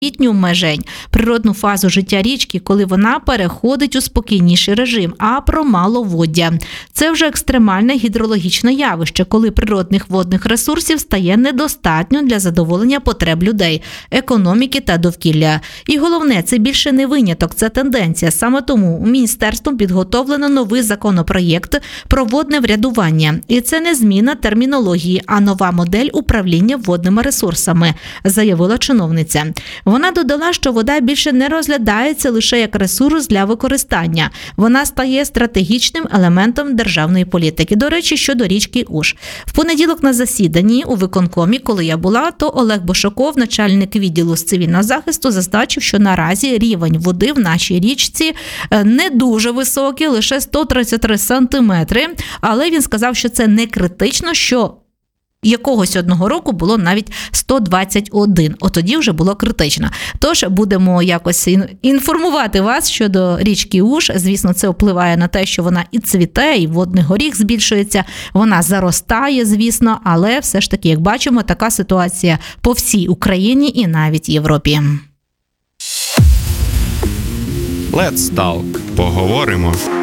літню межень, природну фазу життя річки, коли вона переходить у спокійніший режим, а про маловоддя. Це вже екстремальне гідрологічне явище, коли природних водних ресурсів стає недостатньо для задоволення потреб людей, економіки та довкілля. І головне, це більше не виняток, це тенденція. Саме тому міністерством підготовлено новий законопроєкт про водне врядування. І це не зміна термінології, а нова модель управління водними ресурсами, заявила чиновниця. Вона додала, що вода більше не розглядається лише як ресурс для використання. Вона стає стратегічним елементом державної політики. До речі, щодо річки Уж. В понеділок на засіданні у виконкомі, коли я була, то Олег Бошаков, начальник відділу з цивільного захисту, зазначив, що наразі рівень води в нашій річці не дуже високий, лише 133 сантиметри. Але він сказав, що це не критично, що якогось одного року було навіть 121. От тоді вже було критично. Тож будемо якось інформувати вас щодо річки Уж. Звісно, це впливає на те, що вона і цвіте, і водний горіх збільшується, вона заростає, звісно, але все ж таки, як бачимо, така ситуація по всій Україні і навіть Європі. Let's talk. Поговоримо.